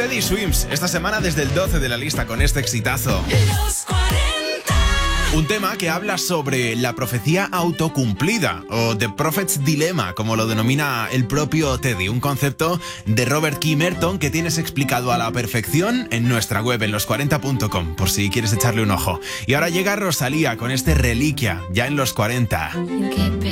Teddy Swims, esta semana desde el 12 de la lista con este exitazo. Los 40. Un tema que habla sobre la profecía autocumplida, o The Prophet's Dilemma, como lo denomina el propio Teddy, un concepto de Robert K. Merton que tienes explicado a la perfección en nuestra web, en los40.com, por si quieres echarle un ojo. Y ahora llega Rosalía con este Reliquia, ya en los 40. Qué